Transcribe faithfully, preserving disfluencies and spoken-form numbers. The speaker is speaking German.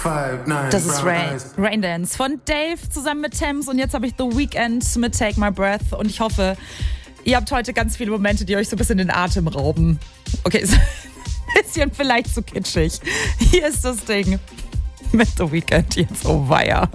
Das ist Rain, Rain Dance von Dave zusammen mit Thames und jetzt habe ich The Weeknd mit Take My Breath und ich hoffe, ihr habt heute ganz viele Momente, die euch so ein bisschen den Atem rauben. Okay, ist ein bisschen vielleicht zu kitschig. Hier ist das Ding mit The Weeknd jetzt, oh weia.